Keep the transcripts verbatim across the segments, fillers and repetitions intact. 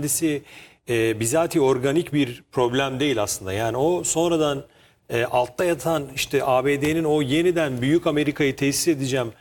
kendisi e, bizatihi organik bir problem değil aslında. Yani o sonradan e, altta yatan işte A B D'nin o yeniden büyük Amerika'yı tesis edeceğim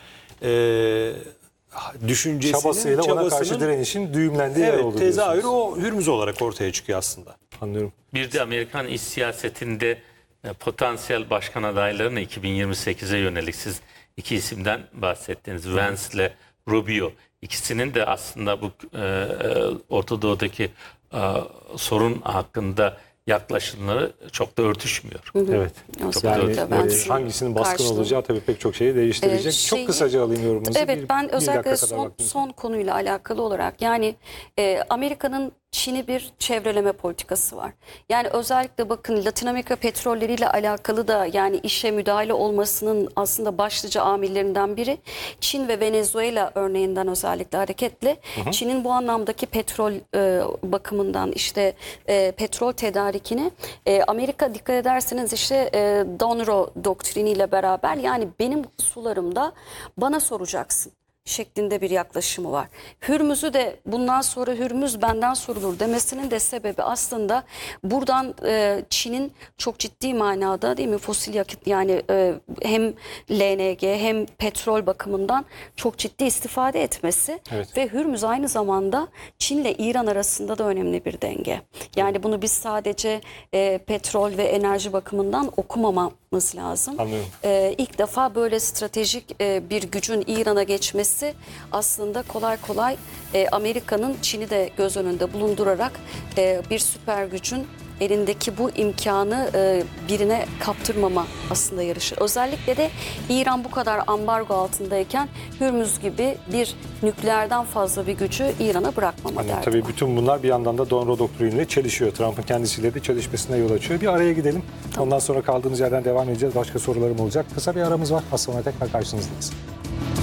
e, düşüncesinin, Çabasıyla ona karşı çabasının direnişin düğümlendiği yer evet, oldu tezahürü diyorsunuz. o Hürmüz olarak ortaya çıkıyor aslında. Anlıyorum. Bir de Amerikan iç siyasetinde e, potansiyel başkan adaylarını iki bin yirmi sekize yönelik siz iki isimden bahsettiniz. Vance ile Rubio. İkisinin de aslında bu e, e, Orta Doğu'daki e, sorun hakkında yaklaşımları çok da örtüşmüyor. Evet. Çok Yani da e, hangisinin baskın karşılığı. olacağı tabii pek çok şeyi değiştirecek. Ee, şeyi- Çok kısaca alayım yorumunuzu. Evet, Bir- ben bir özellikle dakika kadar son, vaktiniz var. son konuyla alakalı olarak yani e, Amerika'nın Çin'i bir çevreleme politikası var. Yani özellikle bakın Latin Amerika petrolleriyle alakalı da yani işe müdahale olmasının aslında başlıca amillerinden biri Çin ve Venezuela örneğinden özellikle hareketle Çin'in bu anlamdaki petrol e, bakımından işte e, petrol tedarikini e, Amerika dikkat ederseniz işte e, Donro doktriniyle beraber yani benim sularımda bana soracaksın şeklinde bir yaklaşımı var. Hürmüz'ü de bundan sonra Hürmüz benden sorulur demesinin de sebebi aslında buradan e, Çin'in çok ciddi manada değil mi fosil yakıt yani e, hem L N G hem petrol bakımından çok ciddi istifade etmesi Evet. ve Hürmüz aynı zamanda Çin ile İran arasında da önemli bir denge. Yani bunu biz sadece e, petrol ve enerji bakımından okumamamız lazım. Anlıyorum. E, ilk defa böyle stratejik e, bir gücün İran'a geçmesi aslında kolay kolay e, Amerika'nın Çin'i de göz önünde bulundurarak e, bir süper gücün elindeki bu imkanı e, birine kaptırmama aslında yarışı. Özellikle de İran bu kadar ambargo altındayken Hürmüz gibi bir nükleerden fazla bir gücü İran'a bırakmama Hani derdi tabii var. bütün bunlar bir yandan da Donro doktriniyle çelişiyor. Trump'ın kendisiyle de çelişmesine yol açıyor. Bir araya gidelim. Ondan sonra kaldığımız yerden devam edeceğiz. Başka sorularım olacak. Kısa bir aramız var. Az sonra tekrar karşınızdayız.